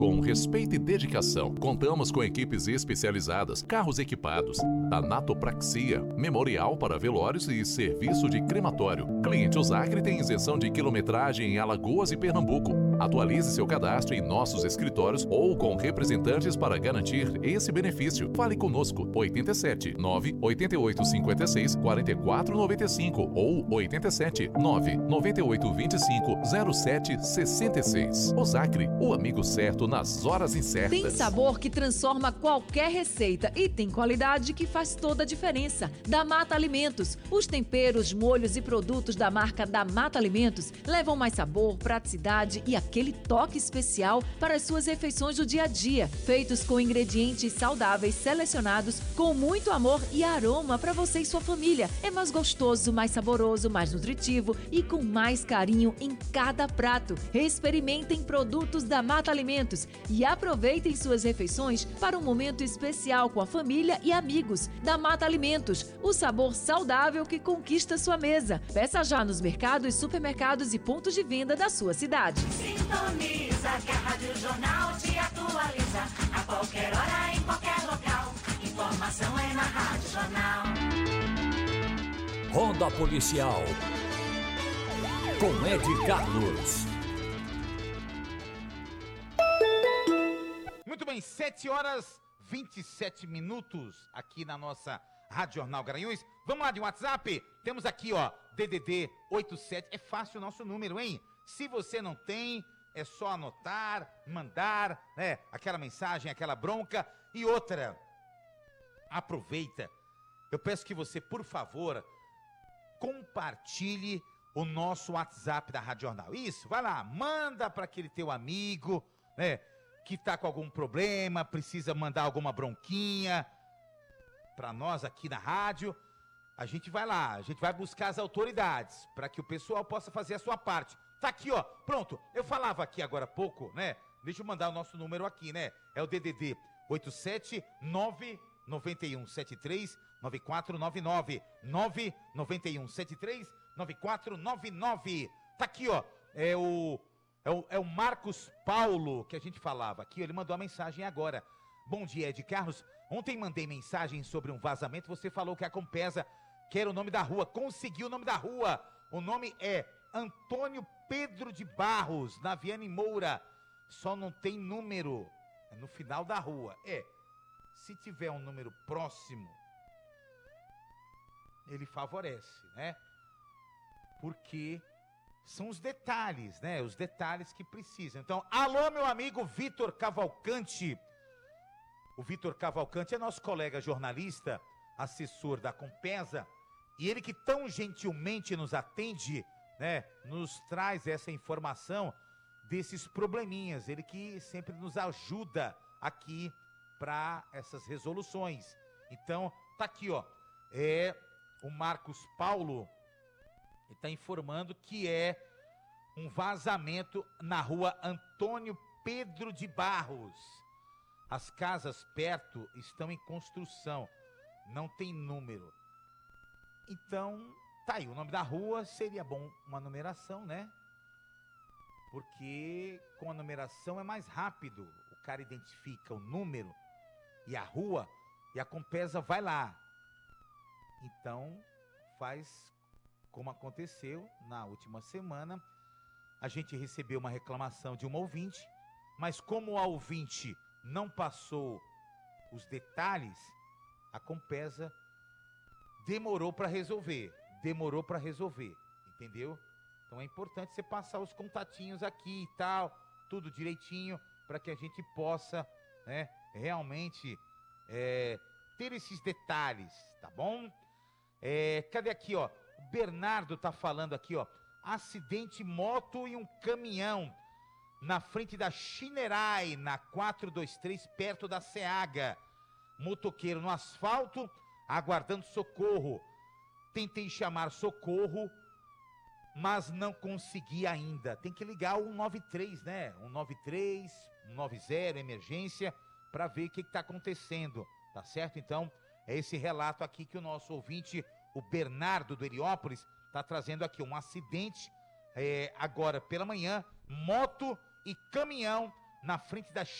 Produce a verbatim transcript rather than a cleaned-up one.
Com respeito e dedicação, contamos com equipes especializadas, carros equipados, tanatopraxia, memorial para velórios e serviço de crematório. Cliente Osacre tem isenção de quilometragem em Alagoas e Pernambuco. Atualize seu cadastro em nossos escritórios ou com representantes para garantir esse benefício. Fale conosco, oito sete nove oito oito cinco seis quatro quatro nove cinco ou oito sete nove nove oito dois cinco zero sete seis seis. Osacre, o amigo certo nas horas incertas. Tem sabor que transforma qualquer receita e tem qualidade que faz toda a diferença. Da Mata Alimentos. Os temperos, molhos e produtos da marca da Mata Alimentos levam mais sabor, praticidade e aquele toque especial para as suas refeições do dia a dia. Feitos com ingredientes saudáveis selecionados com muito amor e aroma para você e sua família. É mais gostoso, mais saboroso, mais nutritivo e com mais carinho em cada prato. Experimentem produtos da Mata Alimentos e aproveitem suas refeições para um momento especial com a família e amigos. Da Mata Alimentos, o sabor saudável que conquista sua mesa. Peça já nos mercados, supermercados e pontos de venda da sua cidade. Sintoniza que a Rádio Jornal te atualiza a qualquer hora, em qualquer local. Informação é na Rádio Jornal. Ronda Policial com Ed Carlos. Muito bem, sete horas e vinte e sete minutos aqui na nossa Rádio Jornal Garanhuns. Vamos lá de WhatsApp? Temos aqui, ó, D D D oitenta e sete. É fácil o nosso número, hein? Se você não tem, é só anotar, mandar, né? Aquela mensagem, aquela bronca. E outra, aproveita. Eu peço que você, por favor, compartilhe o nosso WhatsApp da Rádio Jornal. Isso, vai lá, manda para aquele teu amigo, né? Que tá com algum problema, precisa mandar alguma bronquinha para nós aqui na rádio. A gente vai lá, a gente vai buscar as autoridades para que o pessoal possa fazer a sua parte. Tá aqui, ó, pronto. Eu falava aqui agora há pouco, né? Deixa eu mandar o nosso número aqui, né? É o D D D oito sete nove nove um sete três nove quatro nove nove nove nove um sete três nove quatro nove nove. Tá aqui, ó. É o É o, é o Marcos Paulo, que a gente falava aqui, ele mandou a mensagem agora. Bom dia, Ed Carlos. Ontem mandei mensagem sobre um vazamento, você falou que a Compesa quer o nome da rua. Conseguiu o nome da rua. O nome é Antônio Pedro de Barros, na Viane Moura. Só não tem número. É no final da rua. É, se tiver um número próximo, ele favorece, né? Porque são os detalhes, né? Os detalhes que precisam. Então, alô, meu amigo Vitor Cavalcante. O Vitor Cavalcante é nosso colega jornalista, assessor da Compesa, e ele que tão gentilmente nos atende, né? Nos traz essa informação desses probleminhas. Ele que sempre nos ajuda aqui para essas resoluções. Então, tá aqui, ó. É o Marcos Paulo. Ele está informando que é um vazamento na rua Antônio Pedro de Barros. As casas perto estão em construção, não tem número. Então, tá aí, o nome da rua seria bom uma numeração, né? Porque com a numeração é mais rápido. O cara identifica o número e a rua e a Compesa vai lá. Então, faz como aconteceu na última semana. A gente recebeu uma reclamação de uma ouvinte, mas como a ouvinte não passou os detalhes, a Compesa demorou para resolver, demorou para resolver, entendeu? Então é importante você passar os contatinhos aqui e tal, tudo direitinho, para que a gente possa, né, realmente é, ter esses detalhes, tá bom? É, cadê aqui, ó? Bernardo tá falando aqui, ó. Acidente moto e um caminhão na frente da Chinerai, na quatrocentos e vinte e três, perto da Seaga. Motoqueiro no asfalto, aguardando socorro. Tentei chamar socorro, mas não consegui ainda. Tem que ligar o um nove três, né? um nove três, um nove zero, emergência, para ver o que está acontecendo, tá certo? Então, é esse relato aqui que o nosso ouvinte, o Bernardo do Heliópolis, está trazendo aqui. Um acidente é, agora pela manhã, moto e caminhão na frente da